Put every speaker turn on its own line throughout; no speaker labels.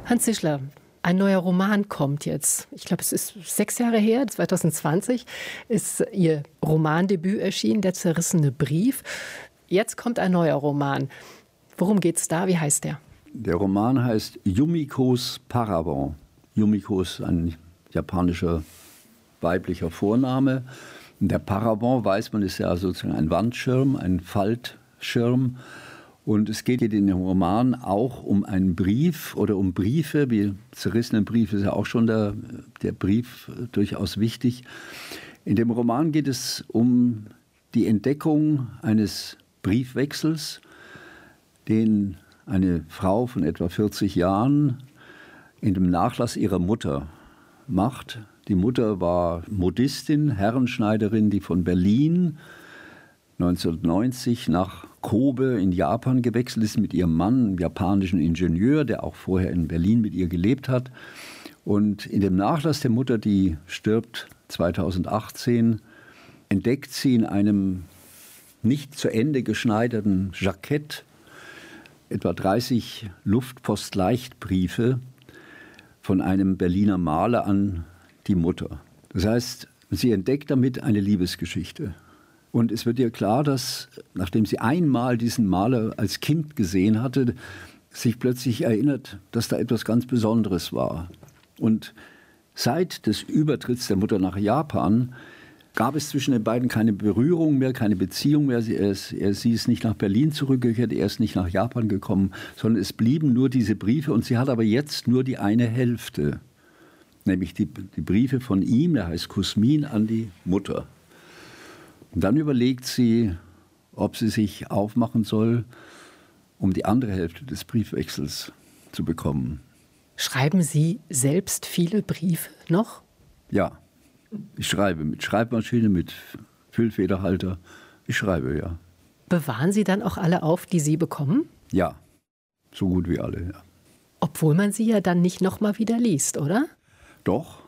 Hans Zischler, ein neuer Roman kommt jetzt. Ich glaube, es ist 6 Jahre her, 2020 ist Ihr Romandebüt erschienen, Der zerrissene Brief. Jetzt kommt ein neuer Roman. Worum geht's da? Wie heißt der?
Der Roman heißt Yumikos Paravent. Yumiko ist ein japanischer weiblicher Vorname. Und der Paravent, weiß man, ist ja sozusagen ein Wandschirm, ein Faltschirm. Und es geht in dem Roman auch um einen Brief oder um Briefe. Wie zerrissenen Brief ist ja auch schon der Brief durchaus wichtig. In dem Roman geht es um die Entdeckung eines Briefwechsels, den eine Frau von etwa 40 Jahren in dem Nachlass ihrer Mutter macht. Die Mutter war Modistin, Herrenschneiderin, die von Berlin 1990 nach Kobe in Japan gewechselt ist mit ihrem Mann, einem japanischen Ingenieur, der auch vorher in Berlin mit ihr gelebt hat. Und in dem Nachlass der Mutter, die stirbt 2018, entdeckt sie in einem nicht zu Ende geschneiderten Jackett etwa 30 Luftpostleichtbriefe von einem Berliner Maler an die Mutter. Das heißt, sie entdeckt damit eine Liebesgeschichte. Und es wird ihr klar, dass, nachdem sie einmal diesen Maler als Kind gesehen hatte, sich plötzlich erinnert, dass da etwas ganz Besonderes war. Und seit des Übertritts der Mutter nach Japan gab es zwischen den beiden keine Berührung mehr, keine Beziehung mehr. Sie ist nicht nach Berlin zurückgekehrt, er ist nicht nach Japan gekommen, sondern es blieben nur diese Briefe. Und sie hat aber jetzt nur die eine Hälfte, nämlich die Briefe von ihm, der heißt Kusmin, an die Mutter. Und dann überlegt sie, ob sie sich aufmachen soll, um die andere Hälfte des Briefwechsels zu bekommen.
Schreiben Sie selbst viele Briefe noch?
Ja, ich schreibe mit Schreibmaschine, mit Füllfederhalter. Ich schreibe, ja.
Bewahren Sie dann auch alle auf, die Sie bekommen?
Ja, so gut wie alle, ja.
Obwohl man sie ja dann nicht noch mal wieder liest, oder?
Doch.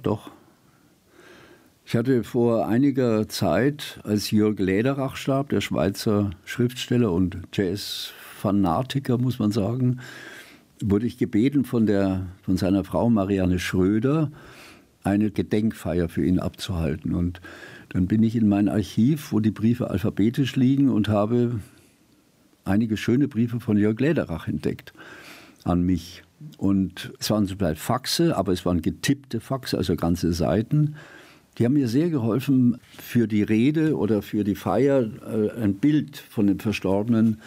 Ich hatte vor einiger Zeit, als Jörg Läderach starb, der Schweizer Schriftsteller und Jazz-Fanatiker, muss man sagen, wurde ich gebeten von seiner Frau Marianne Schröder, eine Gedenkfeier für ihn abzuhalten. Und dann bin ich in mein Archiv, wo die Briefe alphabetisch liegen, und habe einige schöne Briefe von Jörg Läderach entdeckt an mich. Und es waren zum Teil Faxe, aber es waren getippte Faxe, also ganze Seiten. Die haben mir sehr geholfen, für die Rede oder für die Feier ein Bild von dem Verstorbenen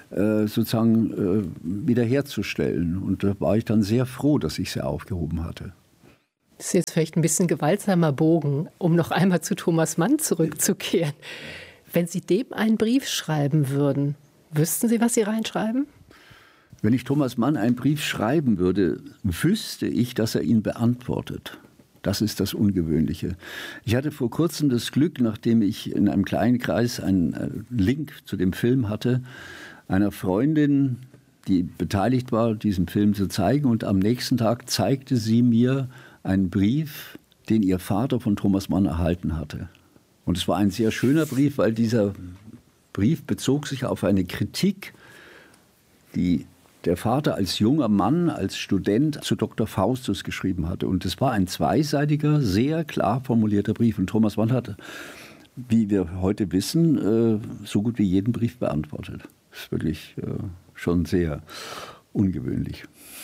sozusagen wiederherzustellen. Und da war ich dann sehr froh, dass ich sie aufgehoben hatte.
Das ist jetzt vielleicht ein bisschen gewaltsamer Bogen, um noch einmal zu Thomas Mann zurückzukehren. Wenn Sie dem einen Brief schreiben würden, wüssten Sie, was Sie reinschreiben?
Wenn ich Thomas Mann einen Brief schreiben würde, wüsste ich, dass er ihn beantwortet. Das ist das Ungewöhnliche. Ich hatte vor kurzem das Glück, nachdem ich in einem kleinen Kreis einen Link zu dem Film hatte, einer Freundin, die beteiligt war, diesen Film zu zeigen. Und am nächsten Tag zeigte sie mir einen Brief, den ihr Vater von Thomas Mann erhalten hatte. Und es war ein sehr schöner Brief, weil dieser Brief bezog sich auf eine Kritik, die der Vater als junger Mann, als Student zu Dr. Faustus geschrieben hatte. Und es war ein zweiseitiger, sehr klar formulierter Brief. Und Thomas Mann hat, wie wir heute wissen, so gut wie jeden Brief beantwortet. Das ist wirklich schon sehr ungewöhnlich.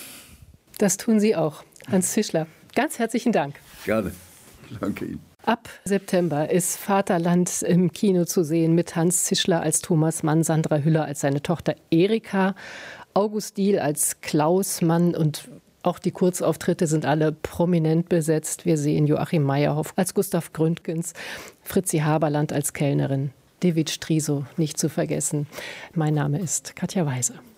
Das tun Sie auch, Hans Zischler. Ganz herzlichen Dank.
Gerne. Danke Ihnen.
Ab September ist Vaterland im Kino zu sehen mit Hans Zischler als Thomas Mann, Sandra Hüller als seine Tochter Erika, August Diehl als Klaus Mann, und auch die Kurzauftritte sind alle prominent besetzt. Wir sehen Joachim Meyerhoff als Gustav Gründgens, Fritzi Haberland als Kellnerin, David Striso nicht zu vergessen. Mein Name ist Katja Weise.